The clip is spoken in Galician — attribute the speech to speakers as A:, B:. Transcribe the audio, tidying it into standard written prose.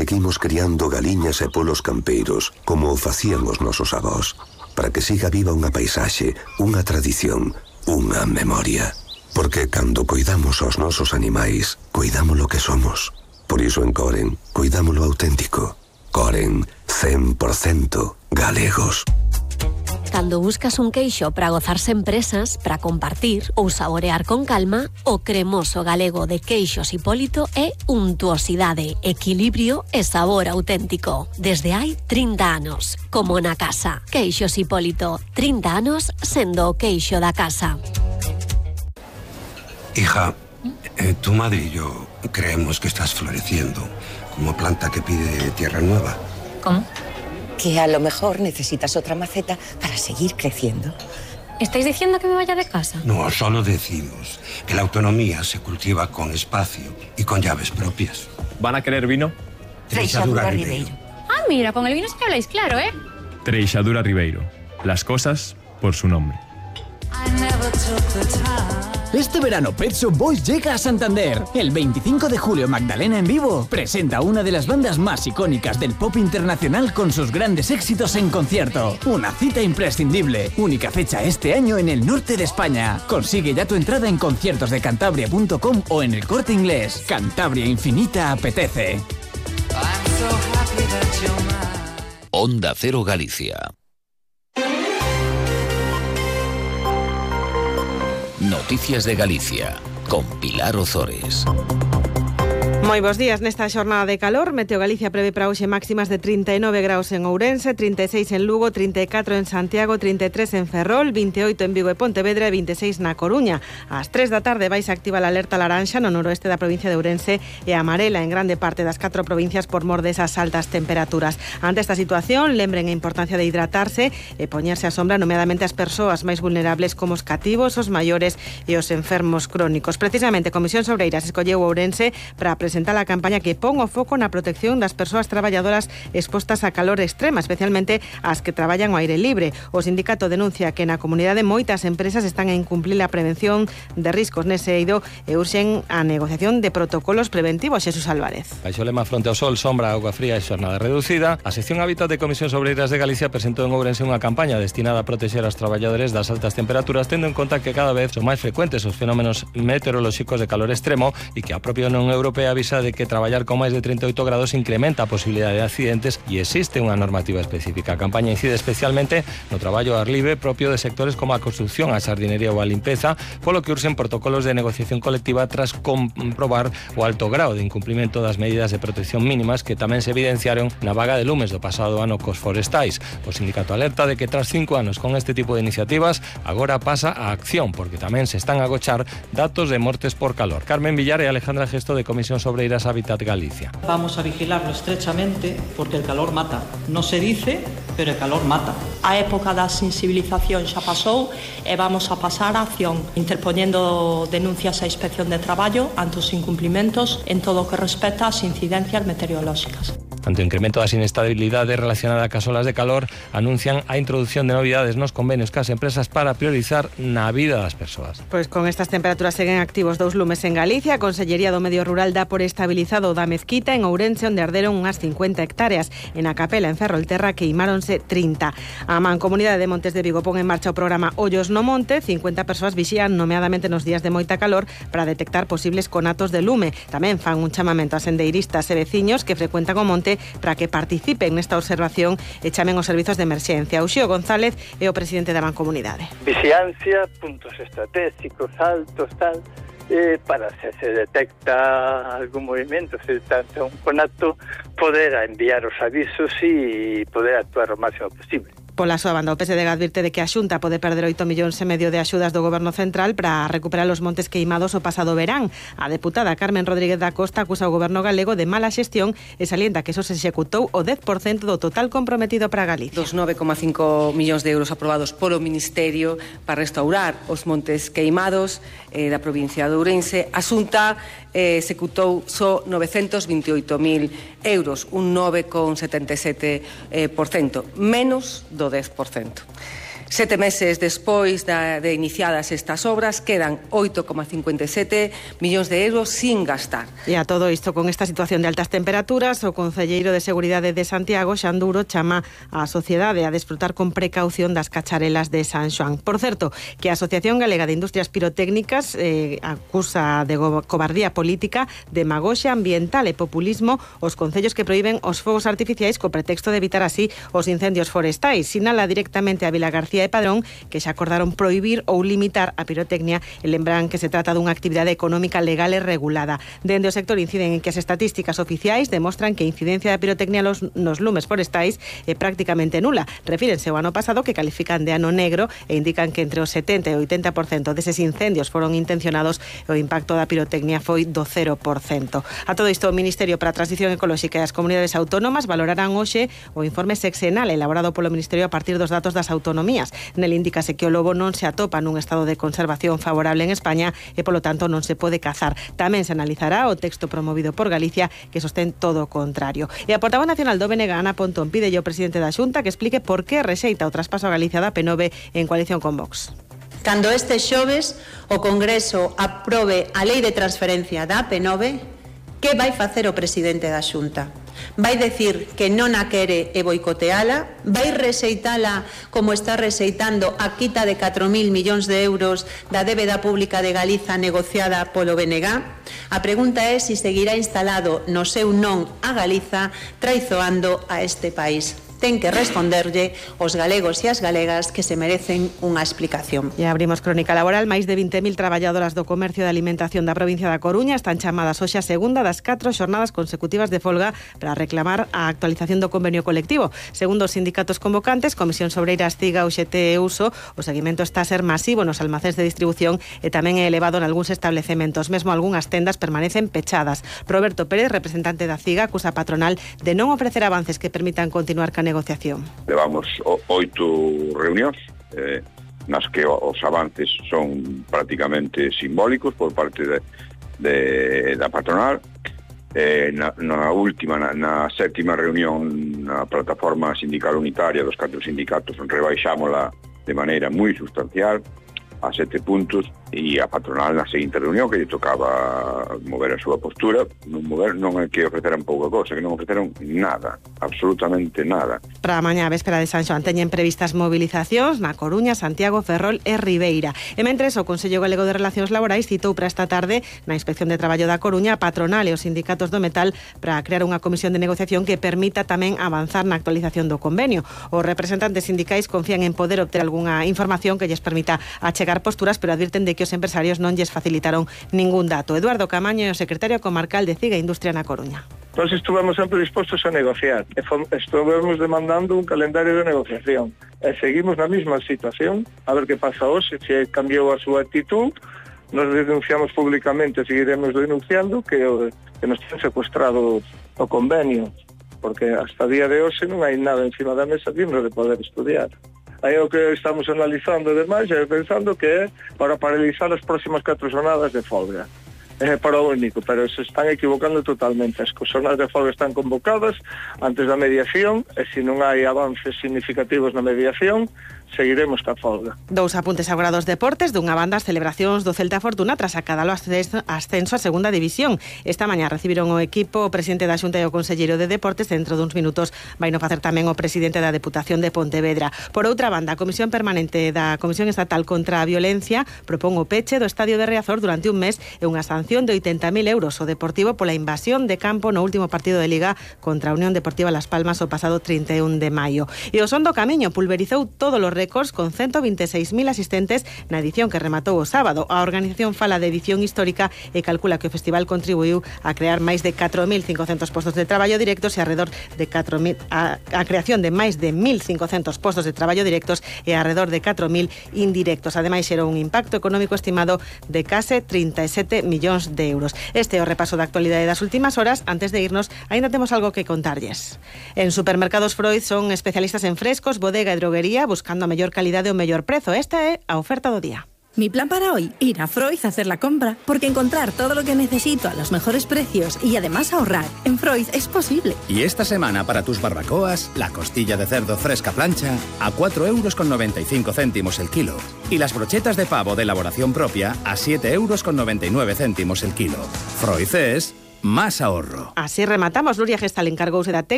A: seguimos criando galiñas e polos campeiros, como o facían os nosos avós, para que siga viva unha paisaxe, unha tradición, unha memoria. Porque cando coidamos aos nosos animais, coidamos lo que somos. Por iso en Coren, coidámolo auténtico. Coren, 100% galegos.
B: Cando buscas un queixo para gozarse en presas, para compartir ou saborear con calma, o cremoso galego de Queixos Hipólito é untuosidade, equilibrio e sabor auténtico. Desde hai 30 anos, como na casa. Queixos Hipólito, 30 anos sendo o queixo da casa.
C: Hija, tu madre y yo creemos que estás floreciendo como planta que pide tierra nueva.
D: ¿Cómo?
E: Que a lo mejor necesitas otra maceta para seguir creciendo.
D: ¿Estáis diciendo que me vaya de casa?
C: No, solo decimos que la autonomía se cultiva con espacio y con llaves propias.
F: ¿Van a querer vino?
C: Treixadura Ribeiro.
D: Ah, mira, con el vino sí que habláis claro, ¿eh?
F: Treixadura Ribeiro. Las cosas por su nombre.
G: Este verano Pet Shop Boys llega a Santander. El 25 de julio Magdalena en vivo presenta una de las bandas más icónicas del pop internacional con sus grandes éxitos en concierto. Una cita imprescindible. Única fecha este año en el norte de España. Consigue ya tu entrada en conciertosdecantabria.com o en El Corte Inglés. Cantabria Infinita apetece.
H: Onda Cero Galicia. Noticias de Galicia, con Pilar Ozores.
I: Moi bons días. Nesta xornada de calor, Meteo Galicia prevé para hoxe máximas de 39 graus en Ourense, 36 en Lugo, 34 en Santiago, 33 en Ferrol, 28 en Vigo e Pontevedra e 26 na Coruña. Ás 3 da tarde vais a activar a alerta laranxa no noroeste da provincia de Ourense e amarela en grande parte das 4 provincias por mor desas altas temperaturas. Ante esta situación, lembren a importancia de hidratarse e poñerse a sombra, nomeadamente as persoas máis vulnerables como os cativos, os maiores e os enfermos crónicos. Precisamente, Comisión Sobreiras escolleu Ourense para presentar a campaña que pon o foco na protección das persoas traballadoras expostas a calor extrema, especialmente as que traballan ao aire libre. O sindicato denuncia que na comunidade moitas empresas están a incumplir a prevención de riscos nese eido e urxen a negociación de protocolos preventivos. Xesús Álvarez.
J: Baixo lema Fronte ao Sol, sombra, auga fría e xornada reducida, a sección Hábitat de Comisión Sobreiras de Galicia presentou en Ourense unha campaña destinada a protexer aos traballadores das altas temperaturas, tendo en conta que cada vez son máis frecuentes os fenómenos meteorolóxicos de calor extremo e que a propia Unión Europea avisa de que traballar con máis de 38 grados incrementa a posibilidade de accidentes e existe unha normativa específica. A campaña incide especialmente no traballo ao ar libre propio de sectores como a construción, a xardinería ou a limpeza, polo que urxen protocolos de negociación colectiva tras comprobar o alto grao de incumprimento das medidas de protección mínimas que tamén se evidenciaron na vaga de lumes do pasado ano cos forestais. O sindicato alerta de que tras 5 anos con este tipo de iniciativas agora pasa a acción, porque tamén se están a agochar datos de mortes por calor. Carmen Villar e Alejandra Gesto de Comisión Sobreiras Hábitat Galicia.
K: Vamos a vigilarlo estrechamente porque el calor mata. No se dice, pero el calor mata.
L: A época da sensibilización xa pasou e vamos a pasar a acción, interpoñendo denuncias á Inspección de Traballo ante os incumplimentos en todo o que respecta ás incidencias meteorolóxicas.
J: Ante o incremento das inestabilidades relacionada cas olas de calor, anuncian a introducción de novidades nos convenios cas empresas para priorizar na vida das persoas.
I: Pois con estas temperaturas seguen activos 2 lumes en Galicia. A Consellería do Medio Rural dá por estabilizado o da Mezquita en Ourense, onde arderon unhas 50 hectáreas. En a Capela, en Ferrolterra, queimáronse 30. A Mancomunidade de Montes de Vigo pon en marcha o programa Ollos no Monte. 50 persoas vixían nomeadamente nos días de moita calor para detectar posibles conatos de lume. Tamén fan un chamamento a sendeiristas e veciños que frecuentan o monte para que participen nesta observación e chamen os servizos de emerxencia. Uxío González é o presidente da Mancomunidade.
M: Vixiancia, puntos estratégicos, altos, tal, para se detecta algún movimento, se detecta un conato, poder enviar os avisos e poder actuar o máximo posible.
I: Pola súa banda, o PSD advirte de que a Xunta pode perder 8,5 millóns de axudas do Goberno Central para recuperar os montes queimados o pasado verán. A deputada Carmen Rodríguez da Costa acusa o Goberno galego de mala xestión e salienta que eso se executou o 10% do total comprometido para Galicia.
N: Dos 9,5 millóns de euros aprobados polo Ministerio para restaurar os montes queimados da provincia de Ourense, a Xunta executou só 928.000 euros, un 9,77%, menos do 10%. 7 meses despois de iniciadas estas obras, quedan 8,57 millóns de euros sin gastar.
I: E a todo isto, con esta situación de altas temperaturas, o Concelleiro de Seguridade de Santiago, Xanduro, chama a sociedade a desfrutar con precaución das cacharelas de San Xoán. Por certo, que a Asociación Galega de Industrias Pirotécnicas acusa de cobardía política, demagoxia ambiental e populismo os concellos que proíben os fogos artificiais co pretexto de evitar así os incendios forestais. Sinala directamente a Vila García e Padrón que xa acordaron prohibir ou limitar a pirotecnia e lembran que se trata dunha actividade económica legal e regulada. Dende o sector inciden en que as estatísticas oficiais demostran que a incidencia da pirotecnia nos lumes forestais é prácticamente nula. Refírense ao ano pasado que califican de ano negro e indican que entre o 70 e o 80% deses incendios foron intencionados e o impacto da pirotecnia foi do 0%. A todo isto, o Ministerio para a Transición Ecolóxica e as comunidades autónomas valorarán hoxe o informe sexenal elaborado polo Ministerio a partir dos datos das autonomías. Nel indícase que o lobo non se atopa nun estado de conservación favorable en España e, polo tanto, non se pode cazar. Tamén se analizará o texto promovido por Galicia que sostén todo o contrario. E a portavoz nacional do BNG, Ana Pontón, pide ao presidente da Xunta que explique por que rexeita o traspaso a Galicia da P9 en coalición con Vox.
O: Cando este xoves o Congreso aprobe a lei de transferencia da P9, que vai facer o presidente da Xunta? Vai decir que non a quere e boicoteala? Vai rexeitala como está rexeitando a quita de 4.000 millóns de euros da débeda pública de Galiza negociada polo BNG? A pregunta é se seguirá instalado no seu non a Galiza traizoando a este país. Ten que responderlle os galegos e as galegas que se merecen unha explicación.
I: E abrimos crónica laboral. Máis de 20.000 traballadoras do comercio de alimentación da provincia da Coruña están chamadas hoxe a segunda das 4 xornadas consecutivas de folga para reclamar a actualización do convenio colectivo. Segundo os sindicatos convocantes, Comisión Sobreiras, CIGA, UGT e Uso, o seguimento está a ser masivo nos almacéns de distribución e tamén é elevado en algúns establecementos. Mesmo algunhas tendas permanecen pechadas. Roberto Pérez, representante da CIGA, acusa a patronal de non ofrecer avances que permitan continuar ca negociación.
P: Levamos 8 reunións nas que os avances son prácticamente simbólicos por parte da patronal. Na última, na sétima reunión na plataforma sindical unitaria dos 4 sindicatos rebaixámola de maneira moi sustancial a 7 puntos e a patronal na seguinte reunión que lle tocaba mover a súa postura, non é que ofreceran pouca cosa, que non ofreceron nada, absolutamente nada.
I: Para mañá, véspera de San Xoán, teñen previstas movilizacións na Coruña, Santiago, Ferrol e Ribeira. E mentres, o Consello Galego de Relacións Laborais citou para esta tarde na Inspección de Traballo da Coruña a patronal e os sindicatos do metal para crear unha comisión de negociación que permita tamén avanzar na actualización do convenio. Os representantes sindicais confían en poder obter algunha información que lles permita achegar posturas, pero advirten de que os empresarios non lles facilitaron ningún dato. Eduardo Camaño é o secretario comarcal de CIGA Industria na Coruña.
Q: Nós estuvemos sempre dispostos a negociar e estuvemos demandando un calendario de negociación e seguimos na mesma situación. A ver que pasa hoxe, se cambiou a súa actitud. Nos denunciamos públicamente, seguiremos denunciando que nos ten secuestrado o convenio, porque hasta día de hoxe non hai nada encima da mesa digno de poder estudiar. Aí o que estamos analizando demais e pensando que é para paralizar as próximas 4 jornadas de folga. É para o único, pero se están equivocando totalmente. As jornadas de folga están convocadas antes da mediación e se non hai avances significativos na mediación, seguiremos ca folga.
I: Dous apuntes agora dos deportes. Dunha banda, as celebracións do Celta Fortuna tras acadalo ascenso a segunda división. Esta mañá recibiron o equipo o presidente da Xunta e o conselleiro de Deportes. Dentro duns minutos vai no facer tamén o presidente da Deputación de Pontevedra. Por outra banda, a Comisión Permanente da Comisión Estatal contra a Violencia propón o peche do Estadio de Riazor durante un mes e unha sanción de 80.000 euros ao Deportivo pola invasión de campo no último partido de Liga contra a Unión Deportiva Las Palmas o pasado 31 de maio. E o Son do Camiño pulverizou todos os récords con 126.000 asistentes na edición que rematou o sábado. A organización fala de edición histórica e calcula que o festival contribuiu a crear máis de 4.500 postos de traballo directos e alrededor de 4.000 a creación de máis de 1.500 postos de traballo directos e alrededor de 4.000 indirectos. Ademais, xerou un impacto económico estimado de case 37 millóns de euros. Este é o repaso da actualidade das últimas horas. Antes de irnos, aínda temos algo que contarlles. En Supermercados Freud son especialistas en frescos, bodega e droguería, buscando a mellor calidade e o mellor prezo. Esta é a oferta do día.
R: Mi plan para hoy, ir a Freud a hacer la compra, porque encontrar todo lo que necesito a los mejores precios y además ahorrar en Freud es posible.
S: Y esta semana para tus barbacoas, la costilla de cerdo fresca plancha a 4,95 € el kilo. Y las brochetas de pavo de elaboración propia a 7,99 € el kilo. Freud es más ahorro.
I: Así rematamos. Nuria Gestal encargouse da